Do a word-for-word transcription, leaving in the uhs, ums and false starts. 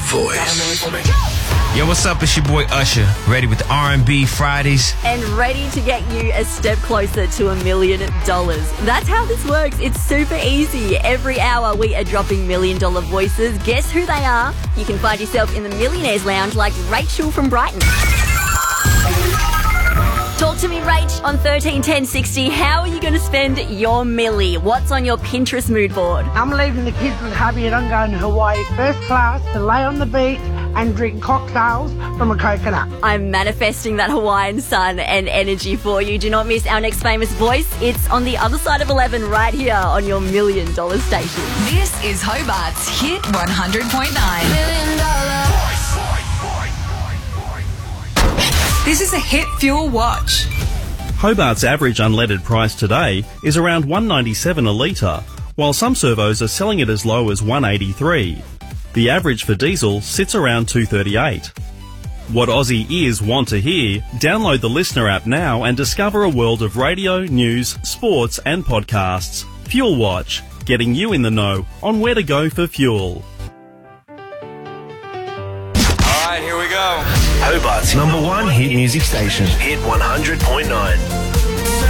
Voice. Yo, what's up? It's your boy Usher, ready with the R and B Fridays. And ready to get you a step closer to a million dollars. That's how this works. It's super easy. Every hour we are dropping million dollar voices. Guess who they are? You can find yourself in the Millionaires Lounge like Rachel from Brighton. Talk to me, Rach, on thirteen ten sixty. How are you going to spend your milli? What's on your Pinterest mood board? I'm leaving the kids with hubby and I'm going to Hawaii first class to lay on the beach and drink cocktails from a coconut. I'm manifesting that Hawaiian sun and energy for you. Do not miss our next famous voice. It's on the other side of eleven right here on your million dollar station. This is Hobart's Hit one hundred point nine. Million dollar. This is a Hit Fuel Watch. Hobart's average unleaded price today is around one ninety-seven a litre, while some servos are selling it as low as one eighty-three. The average for diesel sits around two thirty-eight. What Aussie ears want to hear? Download the Listener app now and discover a world of radio, news, sports and podcasts. Fuel Watch, getting you in the know on where to go for fuel. Alright, here we go. Hobart's number one hit music station, Hit one hundred point nine.